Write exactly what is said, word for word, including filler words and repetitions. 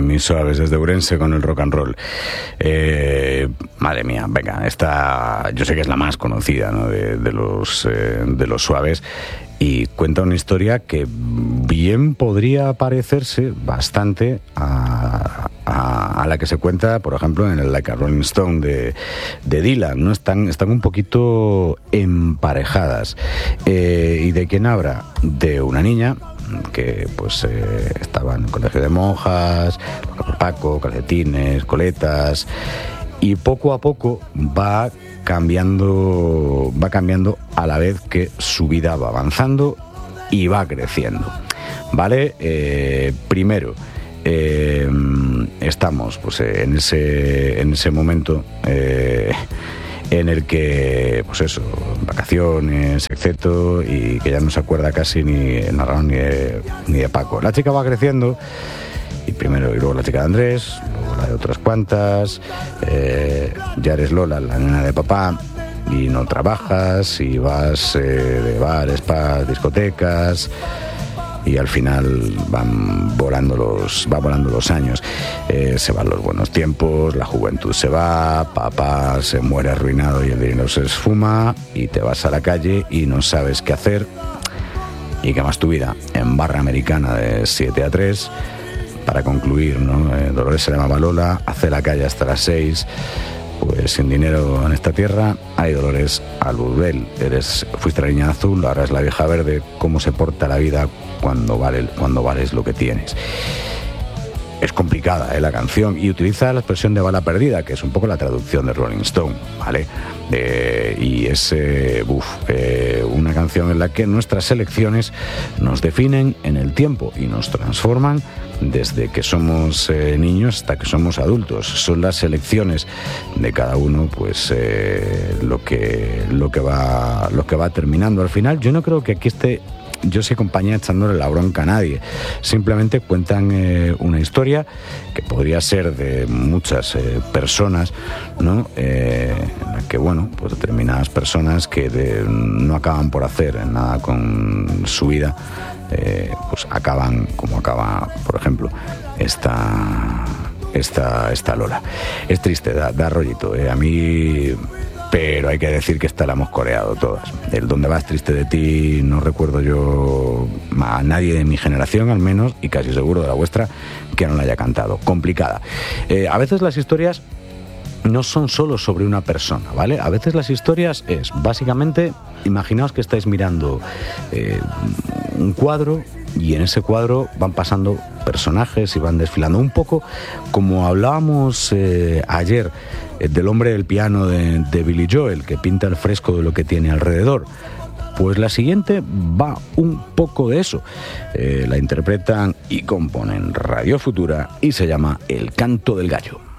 mis suaves desde Ourense con el rock and roll. Eh, madre mía, venga, esta yo sé que es la más conocida, ¿no? de, de, los, eh, de los suaves, y cuenta una historia que bien podría parecerse bastante a, a, a la que se cuenta, por ejemplo, en el Like a Rolling Stone de, de Dylan, ¿no? Están, están un poquito emparejadas. Eh, ¿Y de quién habla? De una niña que pues eh, estaba en un colegio de monjas, Paco, calcetines, coletas, y poco a poco va cambiando, va cambiando a la vez que su vida va avanzando y va creciendo, ¿vale? Eh, primero, eh, estamos pues en ese, en ese momento eh, en el que, pues eso, vacaciones, etcétera, y que ya no se acuerda casi ni el narrador ni de, ni de Paco. La chica va creciendo, y primero y luego la chica de Andrés, luego la de otras cuantas, eh, ya eres Lola, la nena de papá, y no trabajas, y vas eh, de bares, para discotecas, y al final van volando los, va volando los años, eh, se van los buenos tiempos, la juventud se va, papá se muere arruinado y el dinero se esfuma, y te vas a la calle y no sabes qué hacer, y quemas tu vida en barra americana de siete a tres. Para concluir, ¿no? Eh, Dolores se llamaba Lola, hace la calle hasta las seis. Pues sin dinero en esta tierra, hay Dolores al Burbel. Eres, fuiste la niña azul, ahora es la vieja verde. ¿Cómo se porta la vida cuando, vale, cuando vales lo que tienes? Es complicada, ¿eh? La canción, y utiliza la expresión de bala perdida, que es un poco la traducción de Rolling Stone, ¿vale? Eh, y es eh, uf, eh, una canción en la que nuestras elecciones nos definen en el tiempo y nos transforman desde que somos eh, niños hasta que somos adultos. Son las elecciones de cada uno, pues eh, lo que lo que va lo que va terminando al final. Yo no creo que aquí esté yo sé compañía echándole la bronca a nadie. Simplemente cuentan eh, una historia que podría ser de muchas eh, personas, ¿no? Eh, en la que, bueno, pues determinadas personas que de, no acaban por hacer nada con su vida, eh, pues acaban como acaba, por ejemplo, esta, esta, esta Lola. Es triste, da, da rollito, ¿eh? A mí... Pero hay que decir que esta la hemos coreado todas. El Dónde vas triste de ti no recuerdo yo a nadie de mi generación, al menos, y casi seguro de la vuestra, que no la haya cantado. Complicada. Eh, a veces las historias no son solo sobre una persona, ¿vale? A veces las historias es, básicamente, imaginaos que estáis mirando eh, un cuadro, y en ese cuadro van pasando personajes y van desfilando, un poco como hablábamos eh, ayer eh, del hombre del piano de, de Billy Joel, que pinta el fresco de lo que tiene alrededor. Pues la siguiente va un poco de eso. Eh, la interpretan y componen Radio Futura y se llama El canto del gallo.